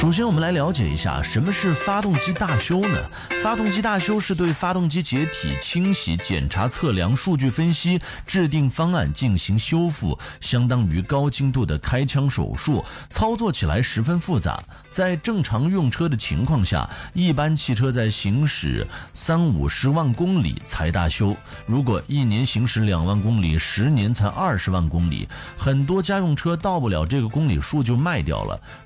首先我们来了解一下什么是发动机大修呢？发动机大修是对发动机解体、清洗、检查、测量、数据分析、制定方案进行修复，相当于高精度的开腔手术，操作起来十分复杂。在正常用车的情况下，一般汽车在行驶30-50万公里才大修，如果1年行驶2万公里，10年才20万公里，很多家用车到不了这个公里数就卖掉了。